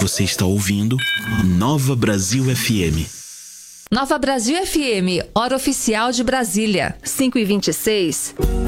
Você está ouvindo Nova Brasil FM. Nova Brasil FM, hora oficial de Brasília. 5h26.